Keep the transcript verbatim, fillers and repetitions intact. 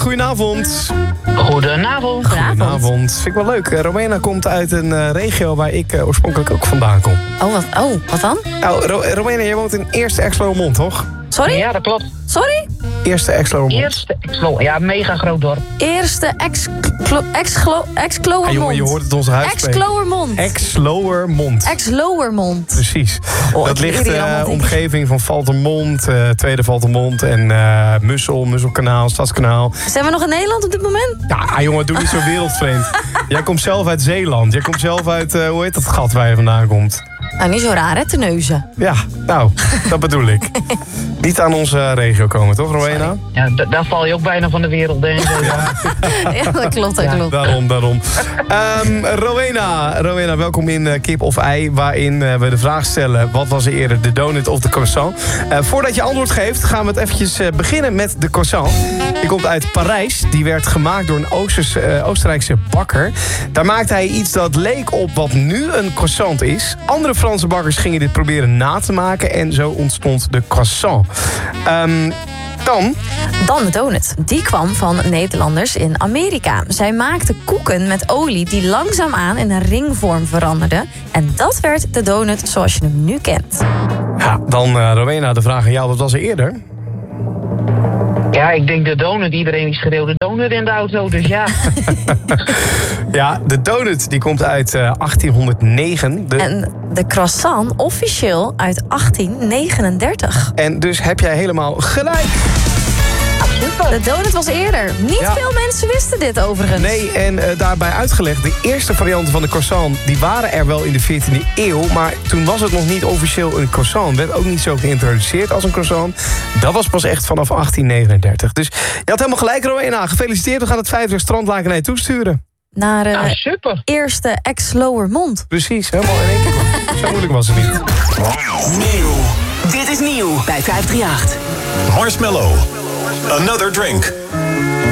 goedenavond. Goedenavond. Goedenavond. Vind ik wel leuk. Uh, Rowena komt uit een uh, regio waar ik uh, oorspronkelijk ook vandaan kom. Oh, wat, oh, wat dan? Nou, Ro- Rowena, jij woont in Eerste Exloërmond, toch? Sorry? Ja, dat klopt. Sorry? Eerste Exloërmond. Eerste Exlo, ja, mega groot dorp. Eerste ex-Klowermond. Ah, jongen, je hoort het onze huis spreken. Ex-Klowermond. Ex-Lowermond. Ex-Lowermond. Precies. Oh, dat ligt in uh, omgeving van Valthermond, uh, Tweede Valthermond en uh, Mussel, Musselkanaal, Stadskanaal. Zijn we nog in Nederland op dit moment? Ja, jongen, doe niet zo wereldvreemd. Jij komt zelf uit Zeeland. Jij komt zelf uit, uh, hoe heet dat gat waar je vandaan komt? Nou, niet zo raar, hè, Terneuzen. Ja, nou, dat bedoel ik. Niet aan onze regio komen, toch, Rowena? Ja, d- daar val je ook bijna van de wereld, denk ik. Ja, Ja, dat klopt, dat Ja, klopt. daarom, daarom. Um, Rowena, Rowena, welkom in uh, Kip of Ei, waarin uh, we de vraag stellen: wat was er eerder, de donut of de croissant? Uh, voordat je antwoord geeft, gaan we het eventjes uh, beginnen met de croissant. Die komt uit Parijs. Die werd gemaakt door een Oosters, uh, Oostenrijkse bakker. Daar maakte hij iets dat leek op wat nu een croissant is. Andere Franse bakkers gingen dit proberen na te maken en zo ontstond de croissant. Um, dan... Dan de donut. Die kwam van Nederlanders in Amerika. Zij maakten koeken met olie die langzaamaan in een ringvorm veranderde. En dat werd de donut zoals je hem nu kent. Ja, dan uh, Rowena, de vraag aan jou, wat was er eerder? Ja, ik denk de donut. Iedereen die schreeuwde donut in de auto, dus ja. Ja, de donut die komt uit uh, achttienhonderdnegen. De... En de croissant officieel uit achttien negenendertig. En dus heb jij helemaal gelijk. De donut was eerder. Niet Ja. veel mensen wisten dit overigens. Nee, en uh, daarbij uitgelegd, de eerste varianten van de croissant... die waren er wel in de veertiende eeuw... maar toen was het nog niet officieel een croissant. Werd ook niet zo geïntroduceerd als een croissant. Dat was pas echt vanaf achttien negenendertig. Dus je had helemaal gelijk, Rowena. Gefeliciteerd, we gaan het vijftig strandlaken naar je toesturen. Naar uh, Ah, super. eerste ex-Lowermond. Precies, helemaal in één keer. Zo moeilijk was het niet. Nieuw. Dit is nieuw bij vijf drie acht. Marshmallow. Another drink.